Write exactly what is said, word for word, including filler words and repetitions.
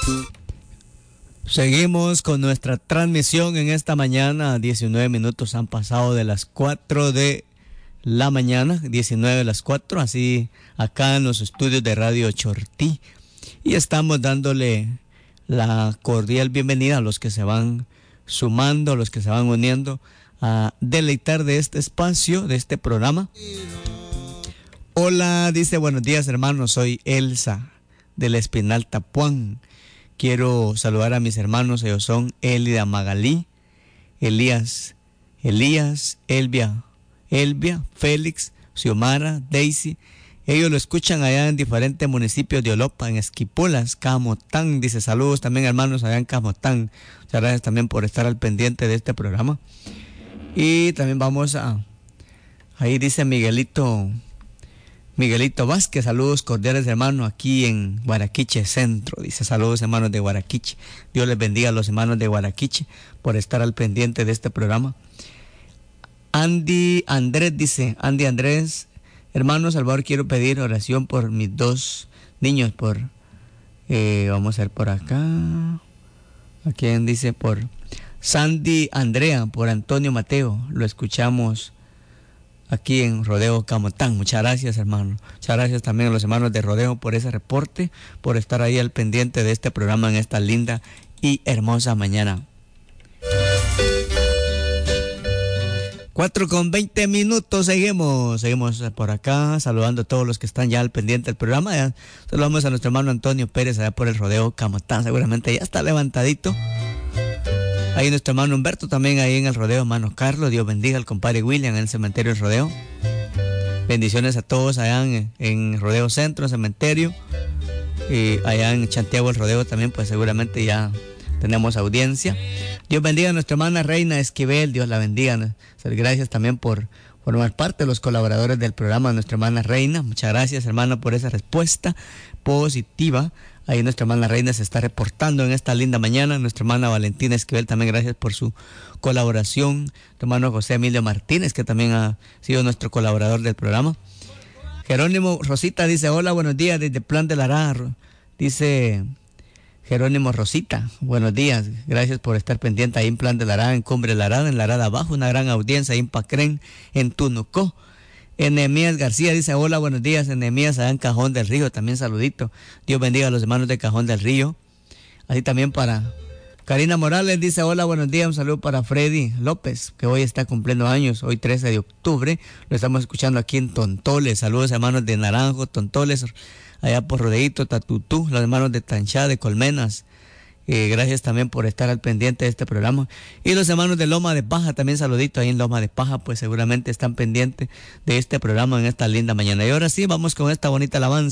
Seguimos con nuestra transmisión en esta mañana. diecinueve minutos han pasado de las cuatro de la mañana, diecinueve de las cuatro, así acá en los estudios de Radio Chortí. Y estamos dándole la cordial bienvenida a los que se van sumando, a los que se van uniendo a deleitar de este espacio, de este programa. Hola, dice, buenos días hermanos, soy Elsa del Espinal Tapuán. Quiero saludar a mis hermanos, ellos son Elida Magalí, Elías, Elías, Elvia, Elvia, Félix, Xiomara, Daisy. Ellos lo escuchan allá en diferentes municipios de Olopa, en Esquipulas, Camotán. Dice, saludos también hermanos allá en Camotán. Muchas gracias también por estar al pendiente de este programa. Y también vamos a, ahí dice Miguelito, Miguelito Vázquez, saludos cordiales hermanos aquí en Guaraquiche Centro. Dice, saludos hermanos de Guaraquiche. Dios les bendiga a los hermanos de Guaraquiche por estar al pendiente de este programa. Andy Andrés dice, Andy Andrés, hermano Salvador, quiero pedir oración por mis dos niños, por, eh, vamos a ver por acá, ¿a quién dice? Por Sandy Andrea, por Antonio Mateo, lo escuchamos aquí en Rodeo Camotán. Muchas gracias hermano, muchas gracias también a los hermanos de Rodeo por ese reporte, por estar ahí al pendiente de este programa en esta linda y hermosa mañana. Cuatro con veinte minutos, seguimos, seguimos por acá, saludando a todos los que están ya al pendiente del programa. Ya saludamos a nuestro hermano Antonio Pérez allá por el Rodeo Camotán, seguramente ya está levantadito. Ahí nuestro hermano Humberto también ahí en el Rodeo, hermano Carlos, Dios bendiga al compadre William en el cementerio del Rodeo. Bendiciones a todos allá en, en Rodeo Centro, cementerio, y allá en Santiago el Rodeo también, pues seguramente ya tenemos audiencia. Dios bendiga a nuestra hermana Reina Esquivel, Dios la bendiga. Gracias también por formar parte de los colaboradores del programa, nuestra hermana Reina. Muchas gracias hermana por esa respuesta positiva. Ahí nuestra hermana Reina se está reportando en esta linda mañana. Nuestra hermana Valentina Esquivel también gracias por su colaboración. Nuestro hermano José Emilio Martínez, que también ha sido nuestro colaborador del programa. Jerónimo Rosita dice, hola, buenos días desde Plan de Lara. Dice Jerónimo Rosita, buenos días, gracias por estar pendiente ahí en Plan de Lara, en Cumbre Larada, en Larada Abajo, una gran audiencia ahí en Pacrén, en Tunucó. Enemías García dice, hola, buenos días, Enemías allá en Cajón del Río, también saludito. Dios bendiga a los hermanos de Cajón del Río. Así también para Karina Morales dice, hola, buenos días, un saludo para Freddy López, que hoy está cumpliendo años, hoy trece de octubre, lo estamos escuchando aquí en Tontoles. Saludos hermanos de Naranjo, Tontoles, allá por Rodeito, Tatutú, los hermanos de Tanchá, de Colmenas. Eh, gracias también por estar al pendiente de este programa. Y los hermanos de Loma de Paja, también saludito ahí en Loma de Paja, pues seguramente están pendientes de este programa en esta linda mañana. Y ahora sí, vamos con esta bonita alabanza.